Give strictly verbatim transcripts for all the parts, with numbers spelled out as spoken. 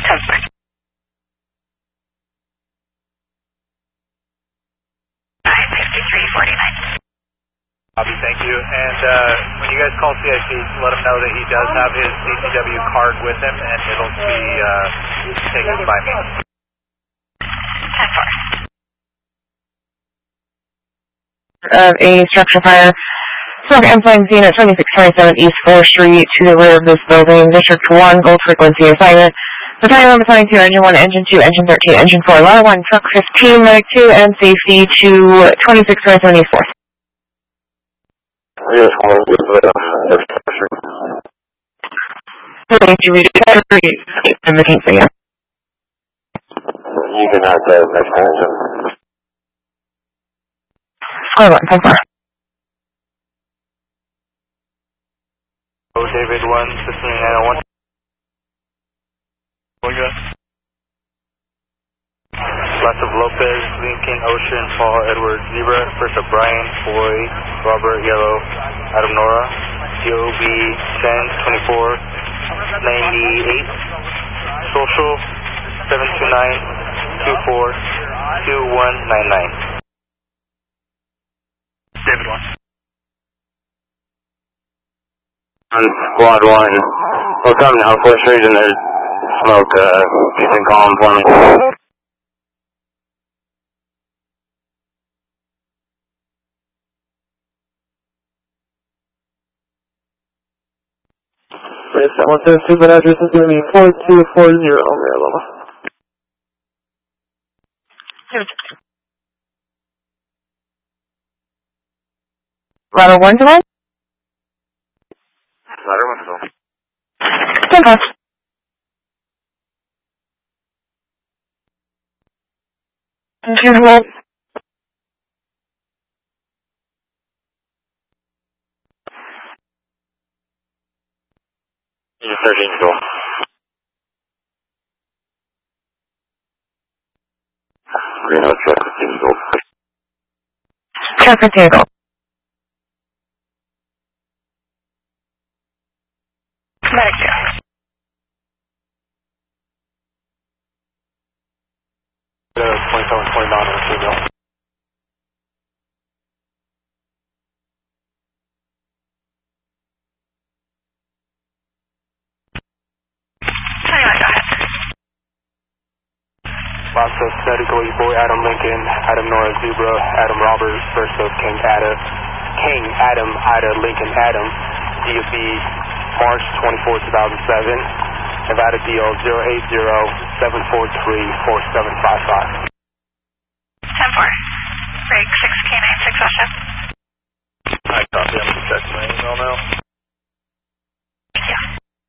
fifty-three forty-nine. Copy, thank you. And uh, when you guys call C I C, let him know that he does have his D C W card with him, and it'll be uh, taken by me. ten four. Of a structure fire. Smoke M-Flames Unit twenty-six twenty-seven East fourth Street to the rear of this building. District one, gold frequency assignment. Battalion number twenty-two, Engine one, Engine two, Engine thirteen, Engine four, Ladder one, Truck fifteen, Medic two, and Safety to twenty-six twenty-seven East fourth. Yes, one with the again. You can have the next engine. Square one, ten four. David one, system nine oh one. Lots of Lopez, Lincoln, Ocean, Paul, Edward, Zebra, first of Brian, Boy, Robert, Yellow, Adam Nora, D O B ten, twenty-four, ninety-eight, Social, seven two nine, two four, two one nine nine. David one. On Squad one, we're coming out fourth Street and there's smoke, uh, you can call him for me. Yes, that one says stupid address is going to be four two four zero, Maryland. Ladder one to one? Ladder one to one. ten four. Engine hold. Engine thirteen to go. Greenhouse truck fifteen to go. Truck fifteen to go. Medic two. twenty-seven twenty-nine on the signal. twenty-one, go ahead. Lots of Medical Boy, Adam Lincoln, Adam Nora, Zebra, Adam Roberts, first of King Adam, King Adam, Ida Lincoln Adam, D F B March twenty-fourth, two thousand seven, Nevada D L zero eight zero seven four three four seven five five. ten four. Break six K nine six Ocean. I copy, I'm going to check my email now. Thank you.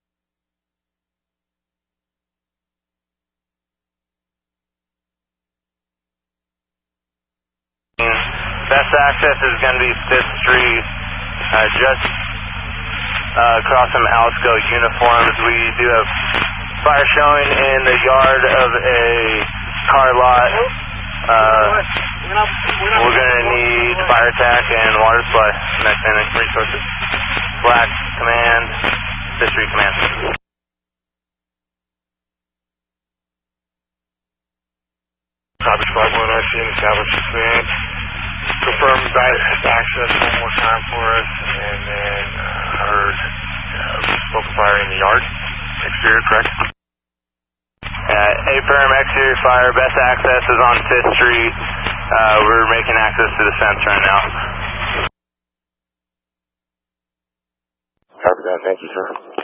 Best access is going to be fifth Street, uh, just uh, across from Alsco uniforms. We do have fire showing in the yard of a car lot. Uh, we're going to need fire attack and water supply. Next thing, next resources. Black Command, fifth Street Command. Copy Squad one, I see an established command. Confirm best access one more time for us, and then uh, heard uh, smoke fire in the yard. Exterior, correct? Uh, A-firm exterior fire, best access is on fifth Street. Uh, we're making access to the fence right now. Copy that, thank you, sir.